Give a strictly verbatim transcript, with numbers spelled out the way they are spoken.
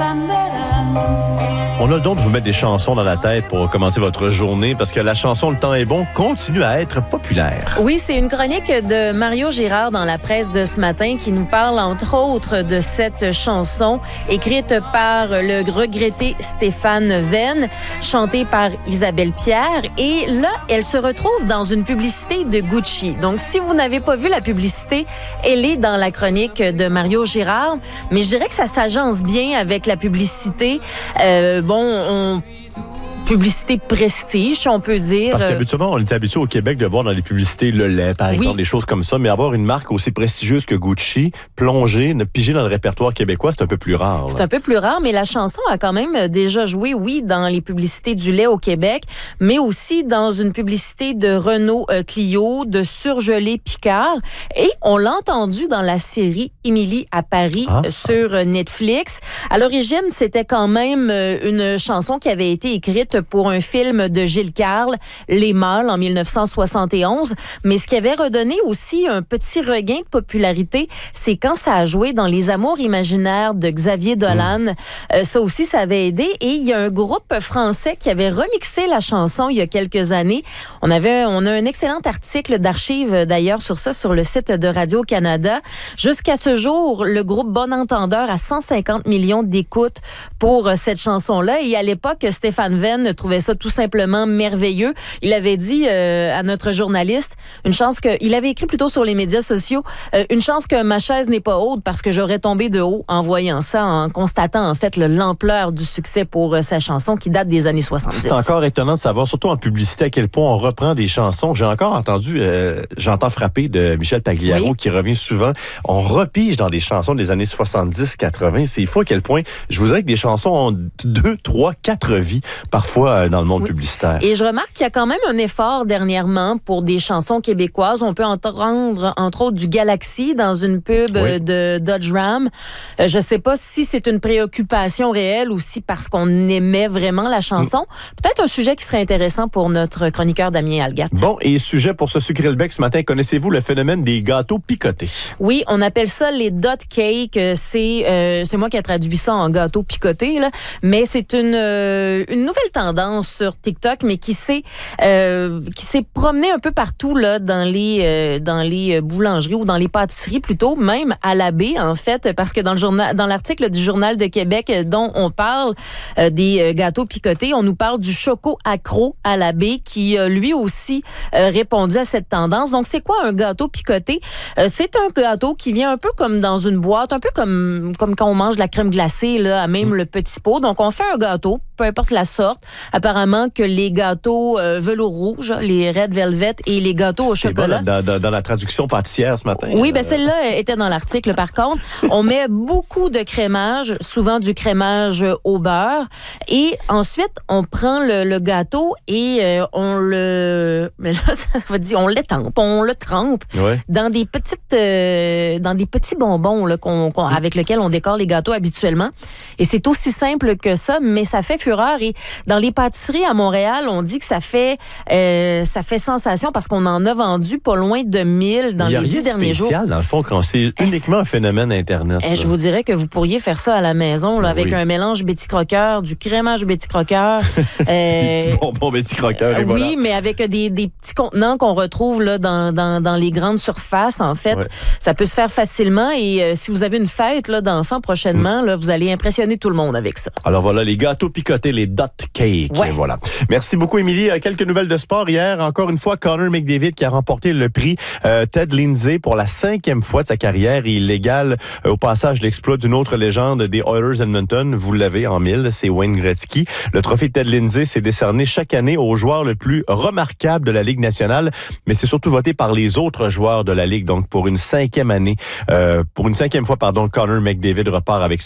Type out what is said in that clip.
On a le don de vous mettre des chansons dans la tête pour commencer votre journée parce que la chanson « Le temps est bon » continue à être populaire. Oui, c'est une chronique de Mario Girard dans la presse de ce matin qui nous parle entre autres de cette chanson écrite par le regretté Stéphane Venn, chantée par Isabelle Pierre. Et là, elle se retrouve dans une publicité de Gucci. Donc, si vous n'avez pas vu la publicité, elle est dans la chronique de Mario Girard. Mais je dirais que ça s'agence bien avec la publicité. Euh, bon, on... publicité prestige, on peut dire. Parce qu'habituellement, on est habitué au Québec de voir dans les publicités le lait, par exemple, oui. des choses comme ça. Mais avoir une marque aussi prestigieuse que Gucci, plongée, ne piger dans le répertoire québécois, c'est un peu plus rare. C'est un peu plus rare, mais la chanson a quand même déjà joué, oui, dans les publicités du lait au Québec, mais aussi dans une publicité de Renault euh, Clio, de Surgelé Picard. Et on l'a entendu dans la série Émilie à Paris ah. euh, sur Netflix. À l'origine, c'était quand même euh, une chanson qui avait été écrite pour un film de Gilles Carle, Les Mâles, en dix-neuf cent soixante et onze. Mais ce qui avait redonné aussi un petit regain de popularité, c'est quand ça a joué dans Les Amours imaginaires de Xavier Dolan. Mmh. Euh, ça aussi, ça avait aidé. Et il y a un groupe français qui avait remixé la chanson il y a quelques années. On avait, on a un excellent article d'archives, d'ailleurs, sur ça, sur le site de Radio-Canada. Jusqu'à ce jour, le groupe Bon Entendeur a cent cinquante millions d'écoutes pour cette chanson-là. Et à l'époque, Stéphane Venn trouvait ça tout simplement merveilleux. Il avait dit euh, à notre journaliste, une chance que, il avait écrit plutôt sur les médias sociaux, euh, une chance que ma chaise n'est pas haute parce que j'aurais tombé de haut en voyant ça, en constatant en fait le, l'ampleur du succès pour euh, sa chanson qui date des années soixante-dix. C'est encore étonnant de savoir, surtout en publicité, à quel point on reprend des chansons. J'ai encore entendu, euh, j'entends frapper de Michel Pagliaro oui. qui revient souvent. On repige dans des chansons des années soixante-dix quatre-vingts. C'est fou à quel point, je vous dirais que des chansons ont deux, trois, quatre vies parfois dans le monde oui. publicitaire. Et je remarque qu'il y a quand même un effort dernièrement pour des chansons québécoises. On peut entendre, entre autres, du Galaxy dans une pub oui. de Dodge Ram. Euh, je ne sais pas si c'est une préoccupation réelle ou si parce qu'on aimait vraiment la chanson. Mm. Peut-être un sujet qui serait intéressant pour notre chroniqueur Damien Algat. Bon, et sujet pour se sucrer le bec ce matin, connaissez-vous le phénomène des gâteaux picotés? Oui, on appelle ça les dot cakes. C'est, euh, c'est moi qui ai traduit ça en gâteau picoté, là. Mais c'est une, euh, une nouvelle tendance sur TikTok, mais qui s'est euh, qui s'est promenée un peu partout là dans les euh, dans les boulangeries ou dans les pâtisseries plutôt, même à la baie en fait, parce que dans le journal, dans l'article du Journal de Québec dont on parle euh, des euh, gâteaux picotés, on nous parle du choco accro à la baie qui euh, lui aussi euh, répondu à cette tendance. Donc c'est quoi un gâteau picoté? Euh, c'est un gâteau qui vient un peu comme dans une boîte, un peu comme comme quand on mange de la crème glacée là, à même mmh. le petit pot. Donc on fait un gâteau, peu importe la sorte. Apparemment que les gâteaux euh, velours rouge, les Red Velvet et les gâteaux au chocolat. Dans, dans, dans la traduction pâtissière ce matin. Oui, ben celle-là était dans l'article. Par contre, on met beaucoup de crémage, souvent du crémage au beurre, et ensuite on prend le, le gâteau et euh, on le, mais là ça veut dire on l'étampe, on le trempe ouais. dans des petites, euh, dans des petits bonbons là qu'on, qu'on, avec lesquels on décore les gâteaux habituellement. Et c'est aussi simple que ça, mais ça fait fureur. Et dans les pâtisseries à Montréal, on dit que ça fait euh, ça fait sensation parce qu'on en a vendu pas loin de mille dans les dix derniers jours. Il y a rien de spécial, dans le fond, quand c'est uniquement un phénomène Internet. Je vous dirais que vous pourriez faire ça à la maison là, avec oui. un mélange Betty Crocker, du crémage Betty Crocker. euh, des petits bonbons Betty Crocker, et oui, voilà. mais avec des, des petits contenants qu'on retrouve là, dans, dans, dans les grandes surfaces, en fait. Ouais. Ça peut se faire facilement et euh, si vous avez une fête là, d'enfants prochainement, mm. là, vous allez impressionner tout le monde avec ça. Alors voilà, les gâteaux picotés, les dot cakes. Ouais. Voilà. Merci beaucoup, Émilie. Quelques nouvelles de sport. Hier, encore une fois, Connor McDavid qui a remporté le prix euh, Ted Lindsay pour la cinquième fois de sa carrière. Il égale euh, au passage l'exploit d'une autre légende des Oilers Edmonton. Vous l'avez en mille, c'est Wayne Gretzky. Le trophée Ted Lindsay s'est décerné chaque année au joueur le plus remarquable de la Ligue nationale, mais c'est surtout voté par les autres joueurs de la Ligue. Donc, pour une cinquième année, euh, pour une cinquième fois, pardon, Connor McDavid repart avec